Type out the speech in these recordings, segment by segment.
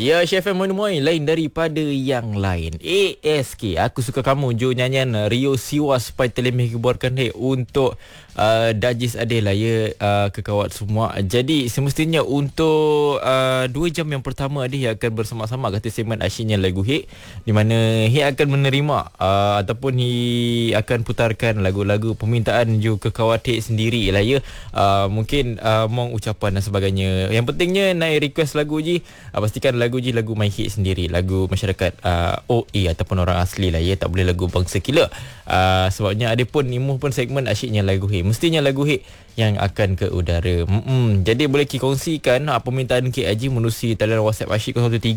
Ya, Chef Monomoy lain daripada yang lain. ASK, aku suka kamu Jo nyanyian Rio Siwa supaya terlemih kebuarkan untuk Dajis Adil lah ya, kekawat semua. Jadi semestinya untuk 2 jam yang pertama dia akan bersama-sama kata segmen asyiknya lagu hit, di mana hit akan menerima ataupun hit akan putarkan lagu-lagu permintaan Jo kekawat hit sendiri lah ya. Mungkin mong ucapan dan sebagainya. Yang pentingnya naik request lagu je, pastikan lagu je lagu my hit sendiri, lagu masyarakat OA ataupun orang asli lah ya, tak boleh lagu bangsa killer. Sebabnya ada pun imuh pun segmen asyiknya lagu hit, mestinya lagu hit yang akan ke udara. Jadi boleh kongsikan permintaan KIG menerusi talian WhatsApp asyik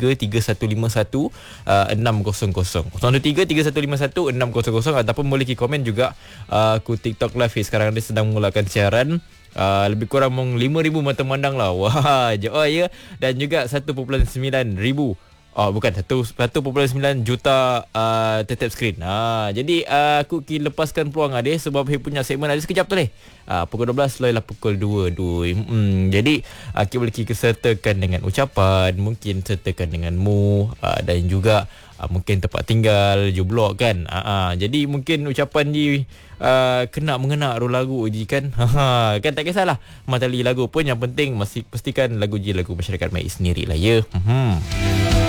013-3151-600 013-3151-600 ataupun boleh komen juga ku TikTok live sekarang dia sedang mulakan siaran. Lebih kurang 5,000 mata memandang lah. Wah, ya. Dan juga 1.9 ribu. Bukan 1.9 juta tetap screen. Jadi aku lepaskan peluang dia sebab dia punya segmen ada sekejap tu ni. Pukul 12 lah pukul 2. Jadi kita boleh sertakan dengan ucapan, mungkin sertakan dengan dan juga mungkin tempat tinggal, jublok kan. Jadi mungkin ucapan ni kena mengena lagu je kan. Kan tak kisahlah materi lagu pun, yang penting masih pastikan lagu je lagu masyarakat mai sendiri lah ya.